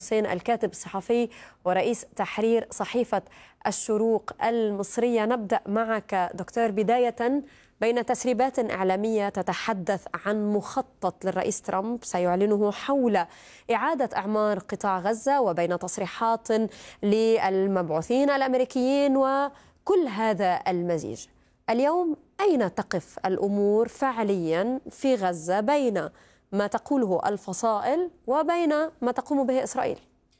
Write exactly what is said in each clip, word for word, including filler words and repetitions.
حسين الكاتب الصحفي ورئيس تحرير صحيفة الشروق المصرية. نبدأ معك دكتور بداية بين تسريبات إعلامية تتحدث عن مخطط للرئيس ترامب سيعلنه حول إعادة إعمار قطاع غزة، وبين تصريحات للمبعوثين الأمريكيين، وكل هذا المزيج. اليوم أين تقف الأمور فعليا في غزة بين ما تقوله الفصائل وبين ما تقوم به إسرائيل؟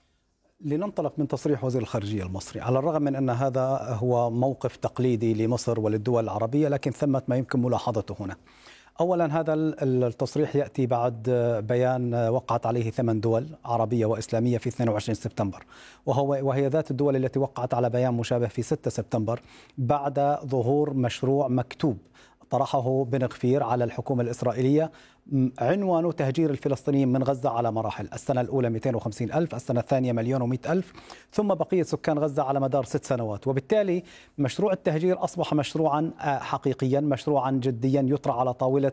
لننطلق من تصريح وزير الخارجية المصري. على الرغم من أن هذا هو موقف تقليدي لمصر وللدول العربية، لكن ثمة ما يمكن ملاحظته هنا. أولا، هذا التصريح يأتي بعد بيان وقعت عليه ثمان دول عربية وإسلامية في اثنين وعشرين سبتمبر، وهو وهي ذات الدول التي وقعت على بيان مشابه في ستة سبتمبر بعد ظهور مشروع مكتوب طرحه بن غفير على الحكومة الإسرائيلية، عنوانه تهجير الفلسطينيين من غزة على مراحل. السنة الأولى مئتين وخمسين ألف، السنة الثانية مليون ومئة ألف، ثم بقية سكان غزة على مدار ست سنوات. وبالتالي مشروع التهجير أصبح مشروعا حقيقيا، مشروعا جديا يطرح على طاولة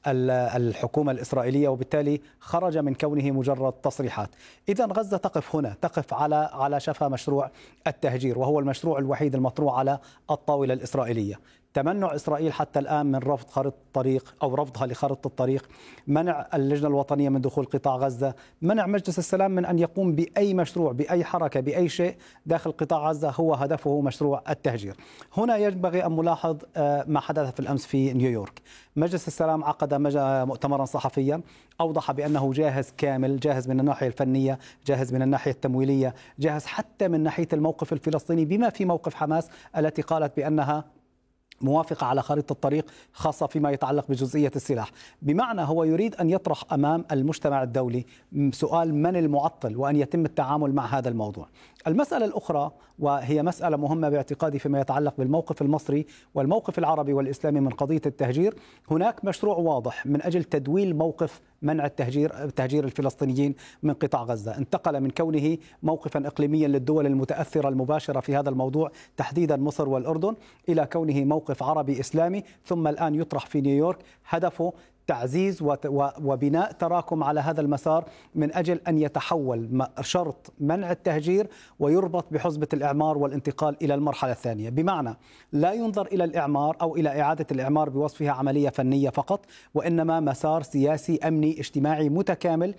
الحكومة الإسرائيلية، وبالتالي خرج من كونه مجرد تصريحات. إذن غزة تقف هنا، تقف على على شفا مشروع التهجير، وهو المشروع الوحيد المطروح على الطاولة الإسرائيلية. تمنع إسرائيل حتى الآن من رفض خارطة الطريق أو رفضها لخارطة الطريق، منع اللجنة الوطنية من دخول قطاع غزة، منع مجلس السلام من أن يقوم بأي مشروع، بأي حركة، بأي شيء داخل قطاع غزة هو هدفه مشروع التهجير. هنا ينبغي أن نلاحظ ما حدث في الأمس في نيويورك. مجلس السلام عقد مؤتمرا صحفيا أوضح بأنه جاهز كامل، جاهز من الناحية الفنية، جاهز من الناحية التمويلية، جاهز حتى من ناحية الموقف الفلسطيني، بما في موقف حماس التي قالت بأنها موافقة على خارطة الطريق، خاصة فيما يتعلق بجزئية السلاح. بمعنى هو يريد أن يطرح أمام المجتمع الدولي سؤال من المعطل، وأن يتم التعامل مع هذا الموضوع. المسألة الأخرى، وهي مسألة مهمة باعتقادي فيما يتعلق بالموقف المصري والموقف العربي والإسلامي من قضية التهجير، هناك مشروع واضح من أجل تدويل موقف منع التهجير تهجير الفلسطينيين من قطاع غزة. انتقل من كونه موقفا إقليميا للدول المتأثرة المباشرة في هذا الموضوع، تحديدا مصر والأردن، إلى كونه موقف عربي إسلامي، ثم الآن يطرح في نيويورك. هدفه تعزيز وبناء تراكم على هذا المسار من أجل أن يتحول شرط منع التهجير ويربط بحزمة الإعمار والانتقال إلى المرحلة الثانية. بمعنى لا ينظر إلى الإعمار أو إلى إعادة الإعمار بوصفها عملية فنية فقط، وإنما مسار سياسي أمني اجتماعي متكامل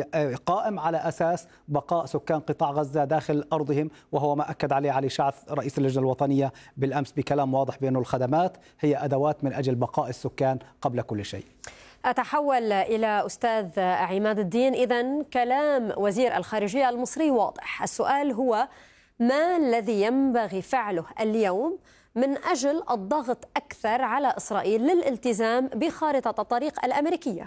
قائم على أساس بقاء سكان قطاع غزة داخل أرضهم، وهو ما أكد عليه علي شعث رئيس اللجنة الوطنية بالأمس بكلام واضح بأن الخدمات هي أدوات من أجل بقاء السكان قبل كل شيء. أتحول إلى أستاذ عماد الدين. إذن كلام وزير الخارجية المصري واضح. السؤال هو ما الذي ينبغي فعله اليوم من أجل الضغط أكثر على إسرائيل للالتزام بخارطة الطريق الأمريكية؟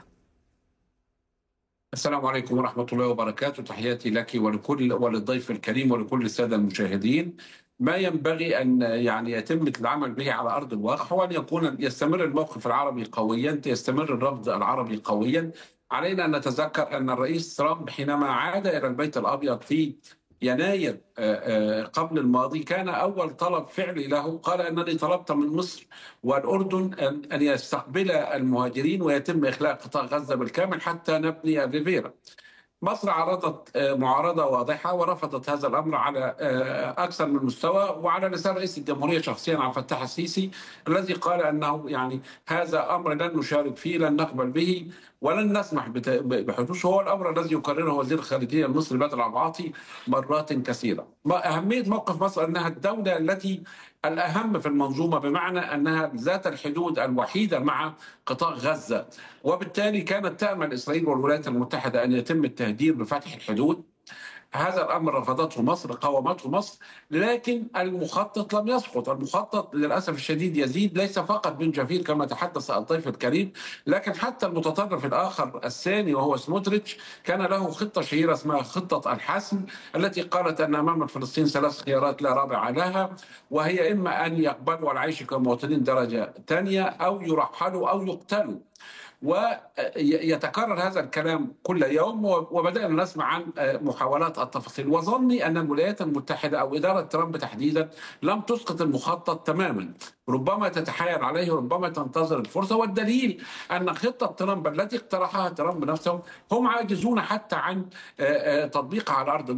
السلام عليكم ورحمة الله وبركاته. تحياتي لك ولكل وللضيف الكريم ولكل السادة المشاهدين. ما ينبغي أن يعني يتم العمل به على أرض الواقع هو أن يكون يستمر الموقف العربي قويا، يستمر الرفض العربي قويا. علينا أن نتذكر أن الرئيس ترامب حينما عاد إلى البيت الأبيض في يناير قبل الماضي كان أول طلب فعلي له، قال أنني طلبت من مصر والأردن أن يستقبل المهاجرين ويتم إخلاء قطاع غزة بالكامل حتى نبني الريفيرا. مصر عرضت معارضة واضحة ورفضت هذا الأمر على أكثر من مستوى، وعلى لسان رئيس الجمهورية شخصيا عبد الفتاح السيسي الذي قال أنه يعني هذا أمر لن نشارك فيه، لن نقبل به ولن نسمح بحدوثه. هو الأمر الذي يكرره وزير الخارجية المصري بدر عبعاطي مرات كثيرة. أهمية موقف مصر أنها الدولة التي الأهم في المنظومة، بمعنى أنها ذات الحدود الوحيدة مع قطاع غزة، وبالتالي كانت تأمل إسرائيل والولايات المتحدة أن يتم التهديد بفتح الحدود. هذا الأمر رفضته مصر، قاومته مصر، لكن المخطط لم يسقط. المخطط للأسف الشديد يزيد، ليس فقط بن جفير كما تحدث الضيف الكريم، لكن حتى المتطرف الآخر الثاني وهو سموتريتش كان له خطة شهيرة اسمها خطة الحسم، التي قالت أن أمام فلسطين ثلاث خيارات لا رابع لها، وهي إما أن يقبلوا العيش كمواطنين درجة ثانية أو يرحلوا أو يقتلوا. ويتكرر هذا الكلام كل يوم، وبدأنا نسمع عن محاولات التفاصيل. وظني أن الولايات المتحدة أو إدارة ترامب تحديدا لم تسقط المخطط تماما، ربما تتحايل عليه، ربما تنتظر الفرصة. والدليل أن خطة ترامب التي اقترحها ترامب نفسه هم عاجزون حتى عن تطبيقها على أرض